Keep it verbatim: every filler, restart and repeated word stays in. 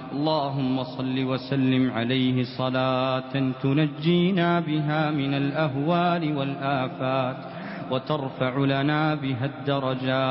اللهم صل وسلم عليه صلاة تنجينا بها من الأهوال والآفات وترفع لنا بها الدرجات